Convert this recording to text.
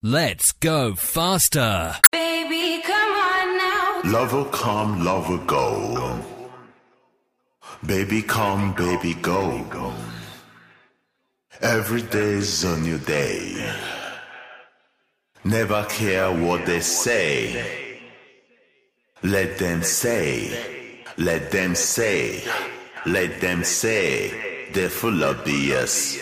Let's go faster. Baby, come on now. Love will come, love will go. Baby come, baby go. Every day's a new day. Never care what they say. Let them say, let them say, let them say. They're full of BS.